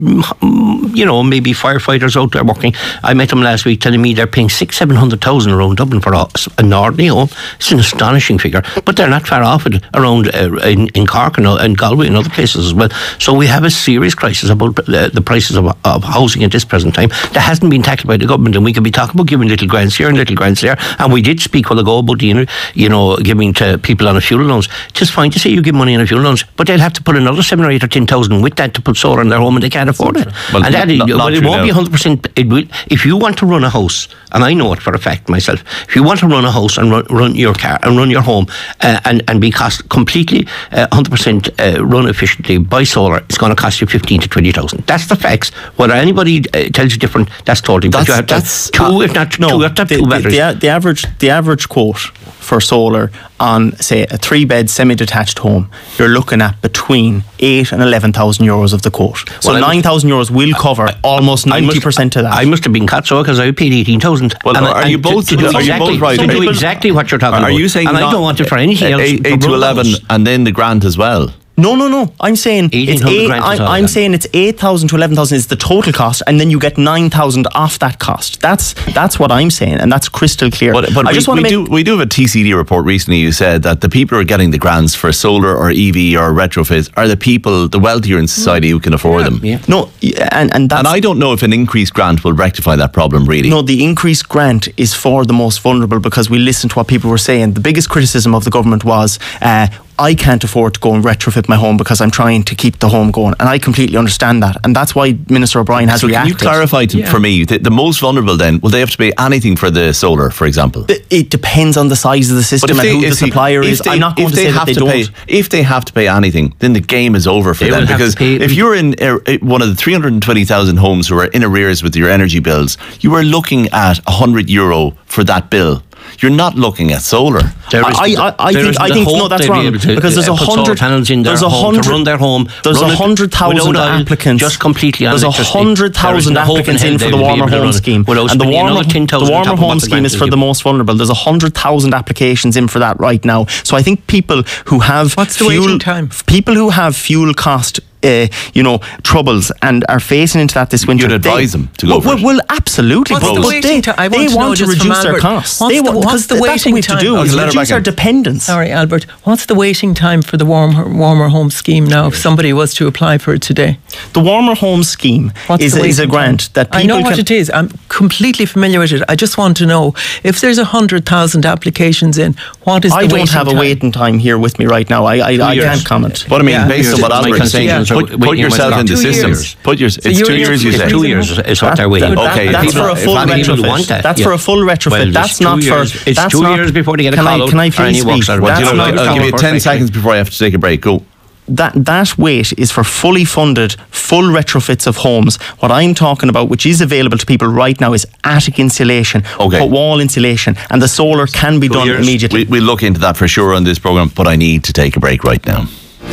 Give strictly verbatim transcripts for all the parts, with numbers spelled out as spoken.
you know, maybe firefighters out there working. I met them last week telling me they're paying six, seven hundred thousand around Dublin for a, an ordinary home. It's an astonishing figure, but they're not far off it around uh, in, in Cork and, and Galway and other places as well. So we have a serious crisis about the, the prices of, of housing at this present time that hasn't been tackled by the government, and we can be talking about giving little grants here and little grants there, and we did speak a while ago about the, you know, giving to people on a fuel loans. It's fine to say you give money on a fuel loans, but they'll have to put another seven or eight or ten thousand with that to put solar in their home, and they can't afford it. Well, and that not, is, not well, it won't now. be one hundred percent. It will, if you want to run a house, and I know it for a fact myself, if you want to run a house and run, run your car and run your home uh, and, and be cost completely uh, one hundred percent uh, run efficiently by solar, it's going to cost you fifteen to twenty thousand. That's the facts. Whether anybody uh, tells you different, that's totally. That's, but you have that's, to, two, uh, if not no, two, you have to have the, two the, batteries. the, the average, the average quote for solar on, say, a three-bed semi-detached home, you're looking at between eight and eleven thousand euros of the quote. So well, nine thousand euros will cover I, almost ninety percent of that. I must have been cut so because I paid eighteen thousand. Well, and, are, and you both? To, to are exactly, you both right? To do exactly what you're talking are about. Are you saying? And I don't want it for anything else. Eight, eight to eleven, and then the grant as well. No, no, no. I'm saying it's eight, I'm, I'm saying it's eight thousand to eleven thousand is the total cost, and then you get nine thousand off that cost. That's that's what I'm saying, and that's crystal clear. But, but I we, just want we to do we do have a T C D report recently. You said that the people who are getting the grants for solar or E V or retrofits are the people, the wealthier in society, who can afford yeah, them. Yeah. No, and and that's, and I don't know if an increased grant will rectify that problem. Really, no. The increased grant is for the most vulnerable, because we listened to what people were saying. The biggest criticism of the government was, Uh, I can't afford to go and retrofit my home because I'm trying to keep the home going, and I completely understand that, and that's why Minister O'Brien has so reacted. Can you clarify to, yeah. for me, the, the most vulnerable then, will they have to pay anything for the solar, for example? It, it depends on the size of the system and they, who the supplier is. They, I'm not going to say that they to don't. Pay, if they have to pay anything, then the game is over for they them, because if you're in uh, one of the three hundred twenty thousand homes who are in arrears with your energy bills, you are looking at one hundred euro for that bill. You're not looking at solar. There is, I, I, I think, I think no, that's wrong, to, because there's a hundred panels in their there's a home hundred to run their home. There's a hundred thousand applicants. Just completely on There's a hundred thousand applicants in for the warmer home scheme, and the warmer the warmer home scheme is for the most vulnerable. There's a hundred thousand applications in for that right now. So I think people who have what's the fuel, waiting time? People who have fuel cost. Uh, you know, troubles and are facing into that this winter. You'd advise they, them to go well, for well, it. well, absolutely. What's but, the but waiting they, time? I they want, to want to reduce their costs. What's they the, want, what's the that's waiting what we have time? to do oh, is reduce our dependence. Sorry, Albert. What's the waiting time for the warmer, warmer home scheme now? If somebody was to apply for it today, the warmer home scheme what's is, is a grant time? that people I know what can, it is. I'm completely familiar with it. I just want to know if there's a hundred thousand applications in. What is I the don't waiting have a time? waiting time here with me right now. I I, I years. can't comment. But I mean, Yeah. based on what Albert is saying, Yeah. put, put yourself in the Two system. years. Put your, it's you're- two years, you it's say. Two years is what they're waiting. That, Okay, that's people- for a if full any people retrofit. want that, That's yeah. for a full retrofit. Well, that's it's two not years. for. It's that's two not, years before they get a can call I, out Can I or please any works speak? or Well, That's do you know, not I'll, I'll give you ten seconds before I have to take a break. Go. That that wait is for fully funded, full retrofits of homes. What I'm talking about, which is available to people right now, is attic insulation, Okay. wall insulation, and the solar can be Two done years. immediately. We, we'll look into that for sure on this programme, but I need to take a break right now.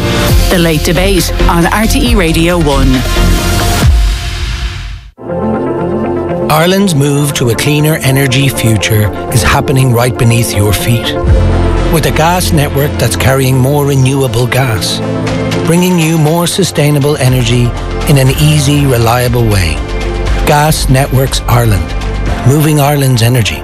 The Late Debate on R T E Radio one. Ireland's move to a cleaner energy future is happening right beneath your feet. With a gas network that's carrying more renewable gas, bringing you more sustainable energy in an easy, reliable way. Gas Networks Ireland, moving Ireland's energy.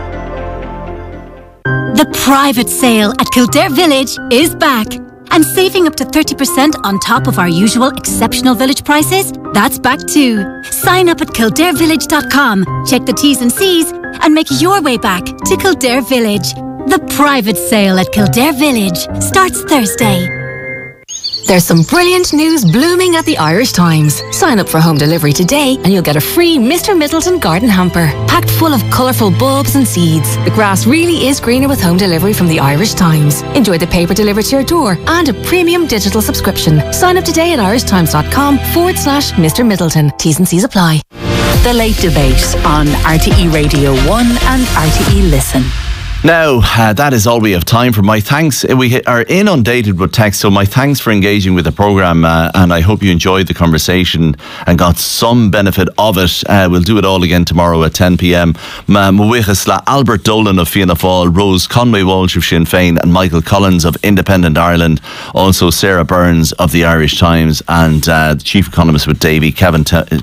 The private sale at Kildare Village is back. And saving up to thirty percent on top of our usual exceptional village prices, that's back too. Sign up at kildare village dot com, check the T's and C's, and make your way back to Kildare Village. The private sale at Kildare Village starts Thursday. There's some brilliant news blooming at the Irish Times. Sign up for home delivery today and you'll get a free Mister Middleton garden hamper, packed full of colourful bulbs and seeds. The grass really is greener with home delivery from the Irish Times. Enjoy the paper delivered to your door and a premium digital subscription. Sign up today at irishtimes.com forward slash Mister Middleton. T's and C's apply. The Late Debate on R T E Radio one and R T E Listen. Now, uh, that is all we have time for. My thanks. We are inundated with text, so my thanks for engaging with the programme, uh, and I hope you enjoyed the conversation and got some benefit of it. Uh, we'll do it all again tomorrow at ten p.m. Mwichasla, Albert Dolan of Fianna Fáil, Rose Conway Walsh of Sinn Féin, and Michael Collins of Independent Ireland. Also Sarah Burns of the Irish Times, and uh, the Chief Economist with Davy, Kevin, T-